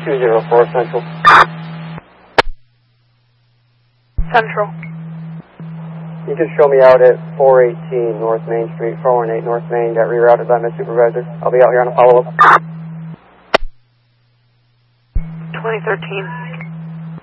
204 Central. Central. You can show me out at 418 North Main Street, 418 North Main. Got rerouted by my supervisor. I'll be out here on a follow-up. 2013.